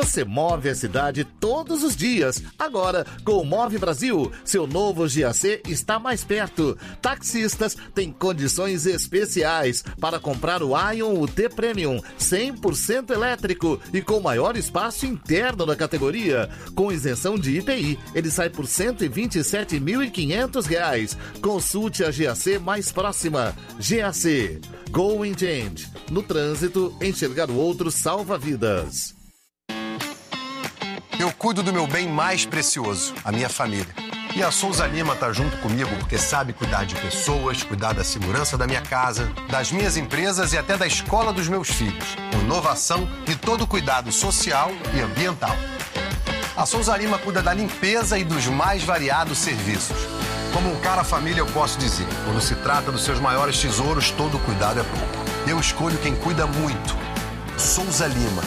Você move a cidade todos os dias. Agora, com o Move Brasil, seu novo GAC está mais perto. Taxistas têm condições especiais para comprar o Ion UT Premium 100% elétrico e com maior espaço interno da categoria. Com isenção de IPI, ele sai por R$ 127.500. Consulte a GAC mais próxima. GAC. Go and Change. No trânsito, enxergar o outro salva vidas. Eu cuido do meu bem mais precioso, a minha família. E a Souza Lima tá junto comigo porque sabe cuidar de pessoas, cuidar da segurança da minha casa, das minhas empresas e até da escola dos meus filhos. Com inovação e todo cuidado social e ambiental. A Souza Lima cuida da limpeza e dos mais variados serviços. Como um cara família, eu posso dizer, quando se trata dos seus maiores tesouros, todo cuidado é pouco. Eu escolho quem cuida muito. Souza Lima.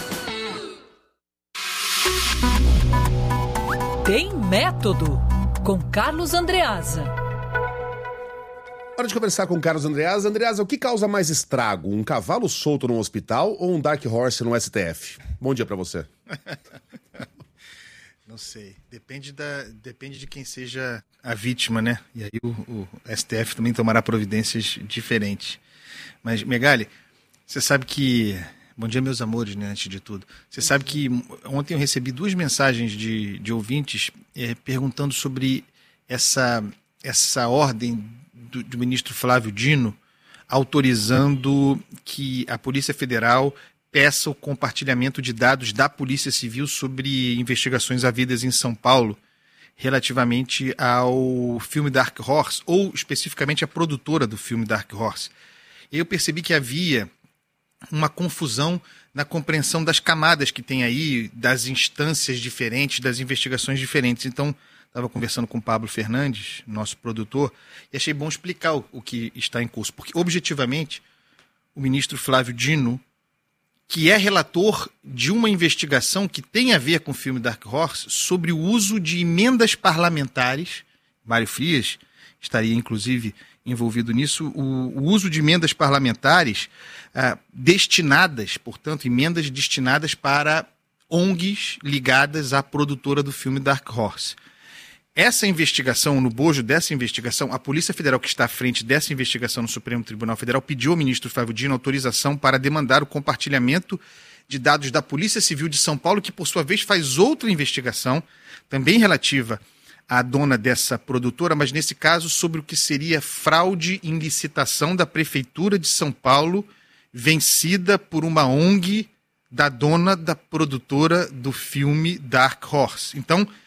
Tem Método, com Carlos Andreasa. Hora de conversar com o Carlos Andreasa. Andreasa, o que causa mais estrago? Um cavalo solto no hospital ou um Dark Horse no STF? Bom dia pra você. Não sei. Depende de quem seja a vítima, né? E aí o STF também tomará providências diferentes. Mas, Megali, você sabe que... Bom dia, meus amores, né, antes de tudo. Você sabe que ontem eu recebi 2 mensagens de ouvintes perguntando sobre essa ordem do ministro Flávio Dino autorizando que a Polícia Federal peça o compartilhamento de dados da Polícia Civil sobre investigações havidas em São Paulo relativamente ao filme Dark Horse, ou especificamente a produtora do filme Dark Horse. E eu percebi que havia uma confusão na compreensão das camadas que tem aí, das instâncias diferentes, das investigações diferentes. Então, estava conversando com o Pablo Fernandes, nosso produtor, e achei bom explicar o que está em curso. Porque, objetivamente, o ministro Flávio Dino, que é relator de uma investigação que tem a ver com o filme Dark Horse, sobre o uso de emendas parlamentares, Mário Frias estaria, inclusive, envolvido nisso, o uso de emendas parlamentares destinadas, portanto, emendas destinadas para ONGs ligadas à produtora do filme Dark Horse. Essa investigação, no bojo dessa investigação, a Polícia Federal que está à frente dessa investigação no Supremo Tribunal Federal pediu ao ministro Flávio Dino autorização para demandar o compartilhamento de dados da Polícia Civil de São Paulo, que por sua vez faz outra investigação, também relativa à dona dessa produtora, mas nesse caso sobre o que seria fraude em licitação da Prefeitura de São Paulo, vencida por uma ONG da dona da produtora do filme Dark Horse. Então,